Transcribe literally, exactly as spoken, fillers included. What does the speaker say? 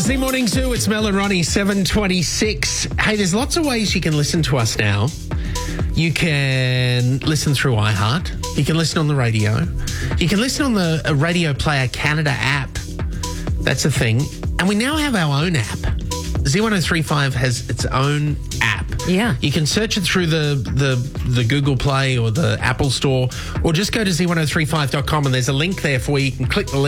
Z Morning Zoo, it's Mel and Ronnie, seven twenty-six. Hey, there's lots of ways you can listen to us now. You can listen through iHeart. You can listen on the radio. You can listen on the uh, Radio Player Canada app. That's a thing. And we now have our own app. Z one oh three five has its own app. Yeah. You can search it through the, the, the Google Play or the Apple Store, or just go to Z one oh three five dot com and there's a link there for you. You can click the link.